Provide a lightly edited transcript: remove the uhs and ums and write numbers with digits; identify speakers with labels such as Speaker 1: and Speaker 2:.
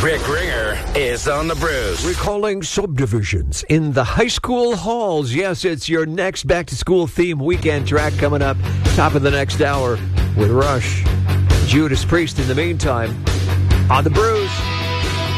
Speaker 1: Rick Ringer is on the Brews.
Speaker 2: Recalling subdivisions in the high school halls. Yes, it's your next back-to-school theme weekend track coming up. Top of the next hour with Rush. Judas Priest in the meantime. On the Brews.